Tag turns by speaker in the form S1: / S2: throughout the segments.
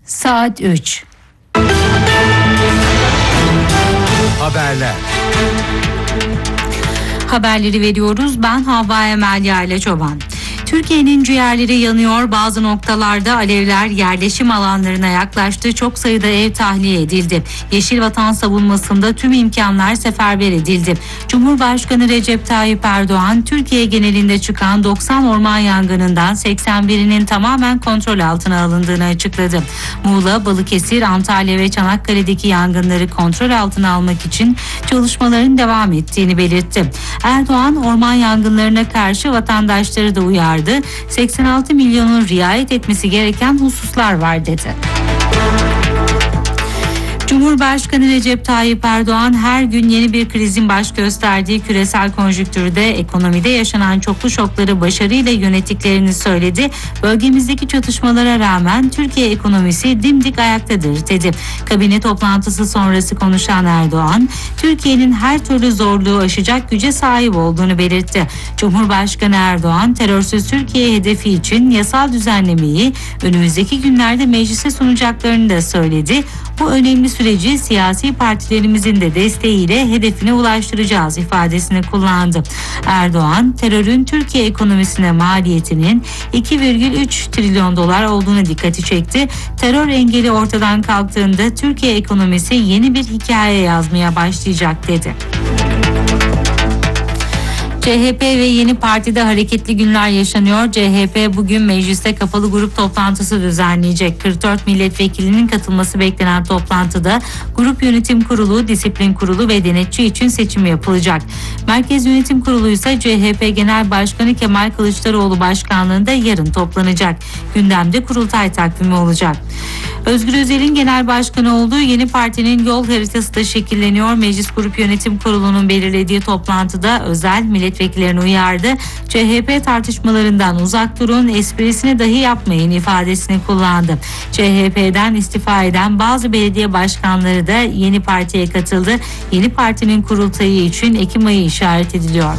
S1: Saat 3.
S2: Haberler.
S1: Haberleri veriyoruz. Ben Havva Emel Yayla Çoban. Türkiye'nin ciğerleri yanıyor. Bazı noktalarda alevler yerleşim alanlarına yaklaştı. Çok sayıda ev tahliye edildi. Yeşil Vatan savunmasında tüm imkanlar seferber edildi. Cumhurbaşkanı Recep Tayyip Erdoğan, Türkiye genelinde çıkan 90 orman yangınından 81'inin tamamen kontrol altına alındığını açıkladı. Muğla, Balıkesir, Antalya ve Çanakkale'deki yangınları kontrol altına almak için çalışmaların devam ettiğini belirtti. Erdoğan, orman yangınlarına karşı vatandaşları da uyardı. 86 milyonun riayet etmesi gereken hususlar var dedi. Cumhurbaşkanı Recep Tayyip Erdoğan her gün yeni bir krizin baş gösterdiği küresel konjüktürde ekonomide yaşanan çoklu şokları başarıyla yönettiklerini söyledi. Bölgemizdeki çatışmalara rağmen Türkiye ekonomisi dimdik ayaktadır dedi. Kabine toplantısı sonrası konuşan Erdoğan, Türkiye'nin her türlü zorluğu aşacak güce sahip olduğunu belirtti. Cumhurbaşkanı Erdoğan, terörsüz Türkiye hedefi için yasal düzenlemeyi önümüzdeki günlerde meclise sunacaklarını da söyledi. Bu önemli süreci siyasi partilerimizin de desteğiyle hedefine ulaştıracağız ifadesini kullandı. Erdoğan, terörün Türkiye ekonomisine maliyetinin 2,3 trilyon dolar olduğunu dikkati çekti. Terör engeli ortadan kalktığında Türkiye ekonomisi yeni bir hikaye yazmaya başlayacak dedi. CHP ve Yeni Parti'de hareketli günler yaşanıyor. CHP bugün mecliste kapalı grup toplantısı düzenleyecek. 44 milletvekilinin katılması beklenen toplantıda Grup Yönetim Kurulu, Disiplin Kurulu ve Denetçi için seçim yapılacak. Merkez Yönetim Kurulu ise CHP Genel Başkanı Kemal Kılıçdaroğlu başkanlığında yarın toplanacak. Gündemde kurultay takvimi olacak. Özgür Özel'in genel başkanı olduğu Yeni Parti'nin yol haritası da şekilleniyor. Meclis Grup Yönetim Kurulu'nun belirlediği toplantıda Özel milletvekillerini uyardı. CHP tartışmalarından uzak durun, esprisini dahi yapmayın ifadesini kullandı. CHP'den istifa eden bazı belediye başkanları da Yeni Parti'ye katıldı. Yeni Parti'nin kurultayı için Ekim ayı işaret ediliyor.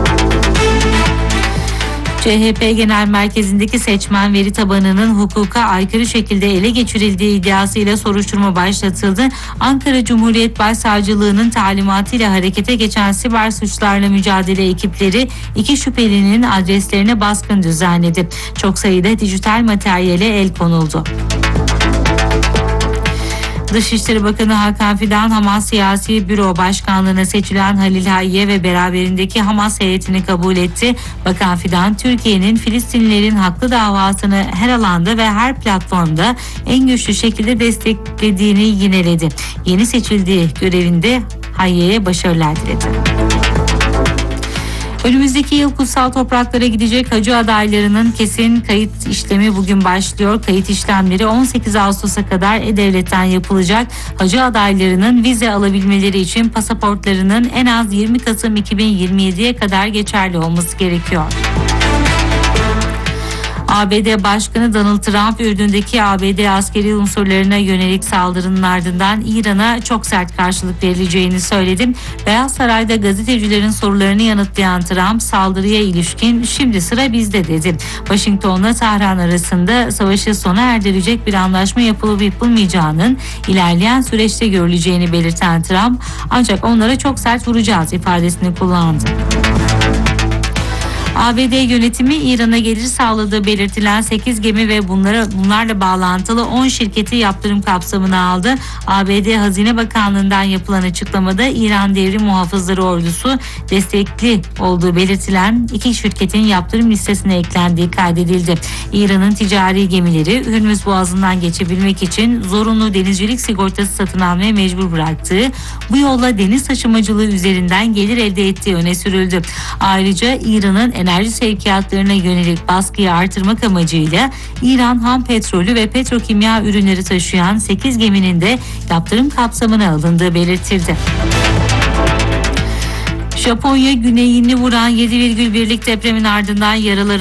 S1: CHP Genel Merkezi'ndeki seçmen veri tabanının hukuka aykırı şekilde ele geçirildiği iddiasıyla soruşturma başlatıldı. Ankara Cumhuriyet Başsavcılığı'nın talimatıyla harekete geçen siber suçlarla mücadele ekipleri 2 şüphelinin adreslerine baskın düzenledi. Çok sayıda dijital materyale el konuldu. Dışişleri Bakanı Hakan Fidan, Hamas Siyasi Büro Başkanlığı'na seçilen Halil Hayye ve beraberindeki Hamas heyetini kabul etti. Bakan Fidan, Türkiye'nin Filistinlilerin haklı davasını her alanda ve her platformda en güçlü şekilde desteklediğini yineledi. Yeni seçildiği görevinde Hayye'ye başarılar diledi. Önümüzdeki yıl kutsal topraklara gidecek hacı adaylarının kesin kayıt işlemi bugün başlıyor. Kayıt işlemleri 18 Ağustos'a kadar E-Devlet'ten yapılacak. Hacı adaylarının vize alabilmeleri için pasaportlarının en az 20 Kasım 2027'ye kadar geçerli olması gerekiyor. ABD Başkanı Donald Trump, Ürdün'deki ABD askeri unsurlarına yönelik saldırının ardından İran'a çok sert karşılık verileceğini söyledi. Beyaz Saray'da gazetecilerin sorularını yanıtlayan Trump, saldırıya ilişkin "şimdi sıra bizde" dedi. Washington'la Tahran arasında savaşı sona erdirecek bir anlaşma yapılıp yapılmayacağının ilerleyen süreçte görüleceğini belirten Trump, "ancak onlara çok sert vuracağız" ifadesini kullandı. ABD yönetimi İran'a gelir sağladığı belirtilen 8 gemi ve bunlarla bağlantılı 10 şirketi yaptırım kapsamına aldı. ABD Hazine Bakanlığı'ndan yapılan açıklamada İran Devrim Muhafızları Ordusu destekli olduğu belirtilen 2 şirketin yaptırım listesine eklendiği kaydedildi. İran'ın ticari gemileri Hürmüz Boğazı'ndan geçebilmek için zorunlu denizcilik sigortası satın almaya mecbur bıraktığı, bu yolla deniz taşımacılığı üzerinden gelir elde ettiği öne sürüldü. Ayrıca İran'ın enerji sevkiyatlarına yönelik baskıyı artırmak amacıyla İran ham petrolü ve petrokimya ürünleri taşıyan 8 geminin de yaptırım kapsamına alındığı belirtildi. Japonya güneyini vuran 7,1'lik depremin ardından yaraları